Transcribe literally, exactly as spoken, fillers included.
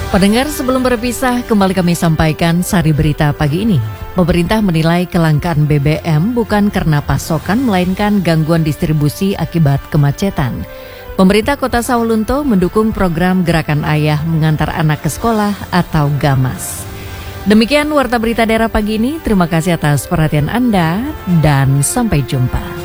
Pendengar, sebelum berpisah, kembali kami sampaikan sari berita pagi ini. Pemerintah menilai kelangkaan B B M bukan karena pasokan, melainkan gangguan distribusi akibat kemacetan. Pemerintah Kota Sawalunto mendukung program Gerakan Ayah Mengantar Anak ke Sekolah atau GAMAS. Demikian Warta Berita Daerah pagi ini. Terima kasih atas perhatian Anda dan sampai jumpa.